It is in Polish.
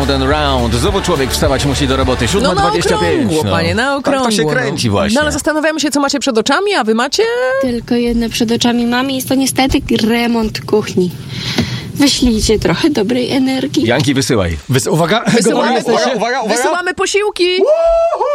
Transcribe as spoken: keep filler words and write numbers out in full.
Round and round. Znowu człowiek wstawać musi do roboty. No siódma dwadzieścia pięć. na okrągło, No. panie, na okrągło. Tak to się kręci właśnie. No ale zastanawiamy się, co macie przed oczami, a wy macie? Tylko jedno przed oczami mamy, jest to niestety remont kuchni. Wyślijcie trochę dobrej energii. Janki, wysyłaj. Wys- uwaga, Wysyłamy, gotowi jesteście? uwaga, uwaga. wysyłamy posiłki.